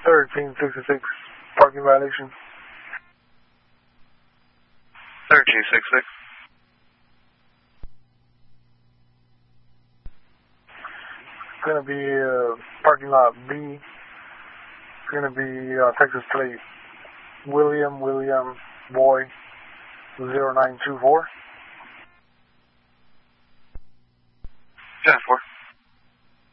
1366, parking violation. 1366. It's going to be parking lot B. It's going to be Texas plate William Boy 0924. 10-4.